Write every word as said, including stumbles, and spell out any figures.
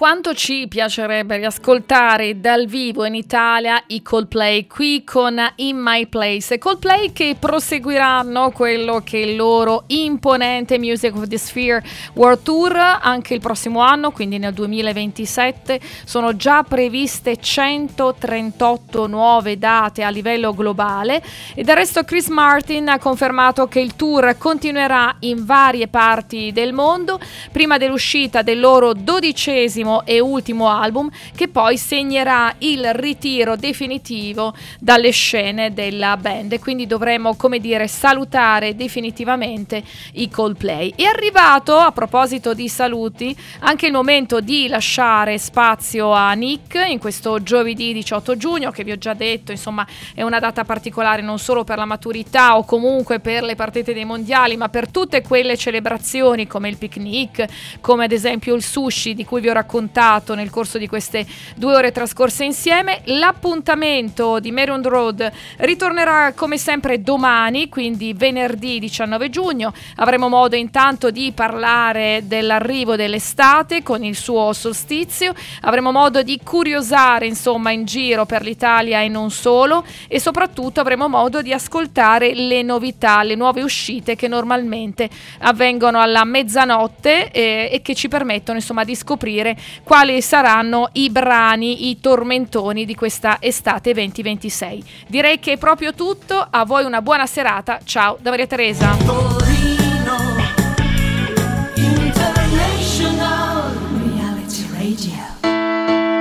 quanto ci piacerebbe riascoltare dal vivo in Italia i Coldplay qui con In My Place. Coldplay che proseguiranno quello che è il loro imponente Music of the Sphere World Tour anche il prossimo anno, quindi nel duemilaventisette. Sono già previste centotrentotto nuove date a livello globale e del resto Chris Martin ha confermato che il tour continuerà in varie parti del mondo prima dell'uscita del loro dodicesimo e ultimo album, che poi segnerà il ritiro definitivo dalle scene della band, e quindi dovremo, come dire, salutare definitivamente i Coldplay. È arrivato, a proposito di saluti, anche il momento di lasciare spazio a Nick in questo giovedì diciotto giugno, che vi ho già detto, insomma, è una data particolare non solo per la maturità o comunque per le partite dei mondiali, ma per tutte quelle celebrazioni come il picnic, come ad esempio il sushi di cui vi ho raccontato nel corso di queste due ore trascorse insieme. L'appuntamento di Mary on the Road ritornerà come sempre domani, quindi venerdì diciannove giugno. Avremo modo intanto di parlare dell'arrivo dell'estate con il suo solstizio, avremo modo di curiosare insomma in giro per l'Italia e non solo, e soprattutto avremo modo di ascoltare le novità, le nuove uscite che normalmente avvengono alla mezzanotte eh, e che ci permettono insomma di scoprire quali saranno i brani, i tormentoni di questa estate duemilaventisei. Direi che è proprio tutto, a voi una buona serata, ciao da Maria Teresa.